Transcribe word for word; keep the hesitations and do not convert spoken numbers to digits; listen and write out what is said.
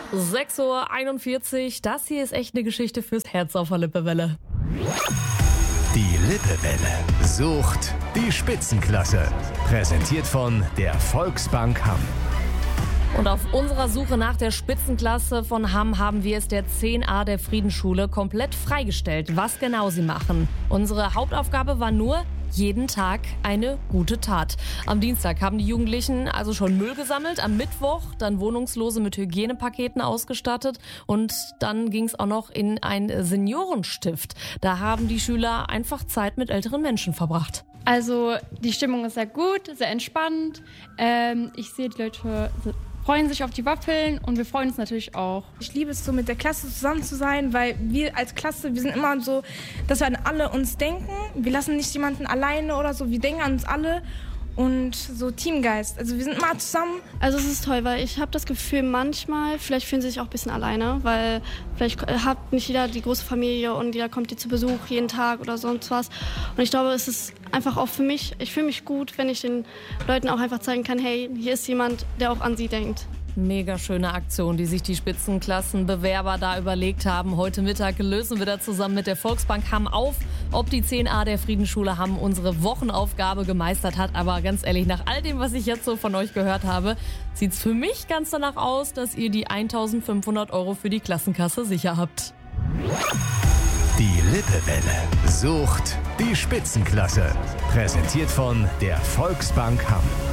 sechs Uhr einundvierzig, das hier ist echt eine Geschichte fürs Herz auf der Lippewelle. Die Lippewelle sucht die Spitzenklasse. Präsentiert von der Volksbank Hamm. Und auf unserer Suche nach der Spitzenklasse von Hamm haben wir es der zehn a der Friedensschule komplett freigestellt, was genau sie machen. Unsere Hauptaufgabe war nur, jeden Tag eine gute Tat. Am Dienstag haben die Jugendlichen also schon Müll gesammelt, am Mittwoch dann Wohnungslose mit Hygienepaketen ausgestattet und dann ging es auch noch in ein Seniorenstift. Da haben die Schüler einfach Zeit mit älteren Menschen verbracht. Also die Stimmung ist sehr gut, sehr entspannt. Ähm, ich sehe, die Leute freuen sich auf die Waffeln und wir freuen uns natürlich auch. Ich liebe es so, mit der Klasse zusammen zu sein, weil wir als Klasse, wir sind immer so, dass wir an alle uns denken. Wir lassen nicht jemanden alleine oder so, wir denken an uns alle und so Teamgeist. Also wir sind immer zusammen. Also es ist toll, weil ich habe das Gefühl, manchmal, vielleicht fühlen sie sich auch ein bisschen alleine, weil vielleicht hat nicht jeder die große Familie und jeder kommt dir zu Besuch jeden Tag oder sonst was. Und ich glaube, es ist einfach auch für mich, ich fühle mich gut, wenn ich den Leuten auch einfach zeigen kann, hey, hier ist jemand, der auch an sie denkt. Mega schöne Aktion, die sich die Spitzenklassenbewerber da überlegt haben. Heute Mittag lösen wir da zusammen mit der Volksbank Hamm auf, ob die zehn a der Friedensschule Hamm unsere Wochenaufgabe gemeistert hat. Aber ganz ehrlich, nach all dem, was ich jetzt so von euch gehört habe, sieht es für mich ganz danach aus, dass ihr die eintausendfünfhundert Euro für die Klassenkasse sicher habt. Die Lippewelle sucht die Spitzenklasse. Präsentiert von der Volksbank Hamm.